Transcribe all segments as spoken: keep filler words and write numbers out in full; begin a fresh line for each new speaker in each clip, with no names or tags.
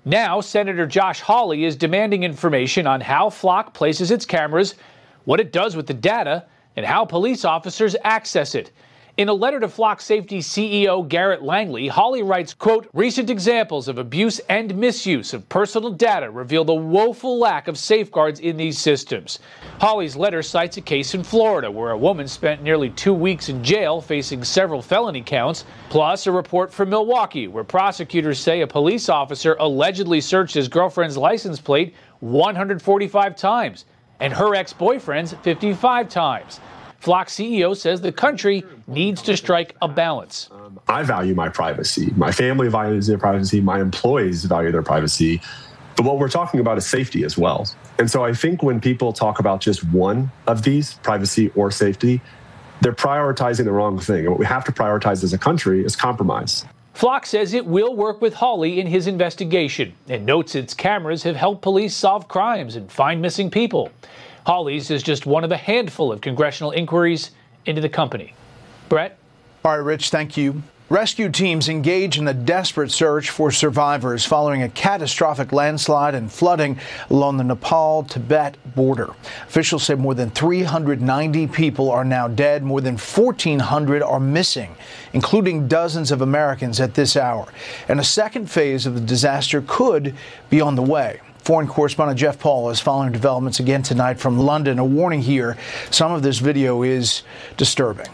Now, Senator Josh Hawley is demanding information on how Flock places its cameras, what it does with the data, and how police officers access it. In a letter to Flock Safety C E O Garrett Langley, Hawley writes, quote, recent examples of abuse and misuse of personal data reveal the woeful lack of safeguards in these systems. Hawley's letter cites a case in Florida where a woman spent nearly two weeks in jail facing several felony counts, plus a report from Milwaukee where prosecutors say a police officer allegedly searched his girlfriend's license plate one hundred forty-five times and her ex-boyfriend's fifty-five times. Flock C E O says the country needs to strike a balance.
Um, I value my privacy. My family values their privacy. My employees value their privacy. But what we're talking about is safety as well. And so I think when people talk about just one of these, privacy or safety, they're prioritizing the wrong thing. And what we have to prioritize as a country is compromise.
Flock says it will work with Hawley in his investigation and notes its cameras have helped police solve crimes and find missing people. Hawley's is just one of a handful of congressional inquiries into the company. Brett?
All right, Rich, thank you. Rescue teams engage in a desperate search for survivors following a catastrophic landslide and flooding along the Nepal-Tibet border. Officials say more than three hundred ninety people are now dead. More than fourteen hundred are missing, including dozens of Americans at this hour. And a second phase of the disaster could be on the way. Foreign correspondent Jeff Paul is following developments again tonight from London. A warning here, some of this video is disturbing.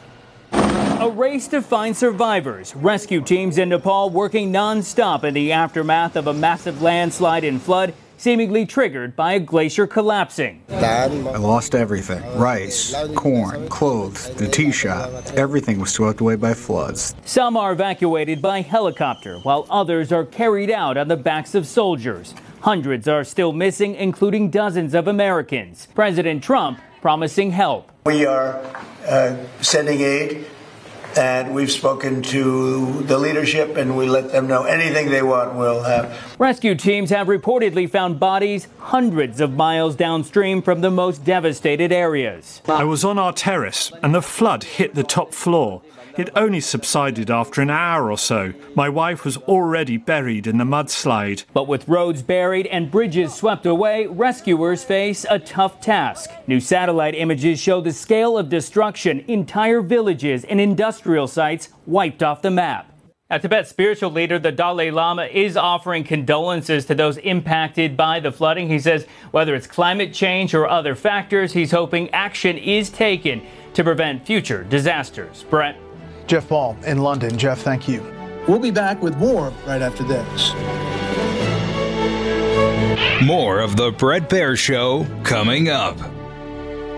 A race to find survivors. Rescue teams in Nepal working non-stop in the aftermath of a massive landslide and flood seemingly triggered by a glacier collapsing.
I lost everything. Rice, corn, clothes, the tea shop. Everything was swept away by floods.
Some are evacuated by helicopter, while others are carried out on the backs of soldiers. Hundreds are still missing, including dozens of Americans. President Trump promising help.
We are uh, sending aid, and we've spoken to the leadership, and we let them know anything they want we'll have.
Rescue teams have reportedly found bodies hundreds of miles downstream from the most devastated areas.
I was on our terrace, and the flood hit the top floor. It only subsided after an hour or so. My wife was already buried in the mudslide.
But with roads buried and bridges swept away, rescuers face a tough task. New satellite images show the scale of destruction, entire villages and industrial sites wiped off the map. A Tibet spiritual leader, the Dalai Lama, is offering condolences to those impacted by the flooding. He says whether it's climate change or other factors, he's hoping action is taken to prevent future disasters. Brett?
Jeff Paul in London. Jeff, thank you.
We'll be back with more right after this.
More of the Bret Baier Show coming up.